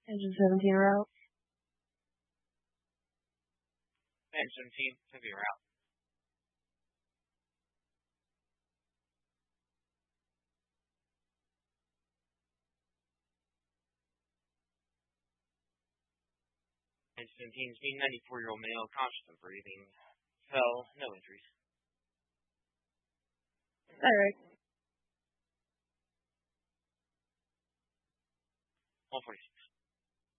Engine 17 route. Engine 17, heavy route. Engine 17 is being 94-year-old male, conscious and breathing. Fell, no injuries. All right.